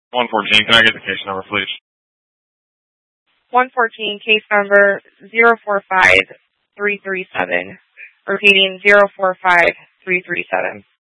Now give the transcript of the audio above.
114, can I get the case number, please? 114, case number 045337. Repeating, 045337.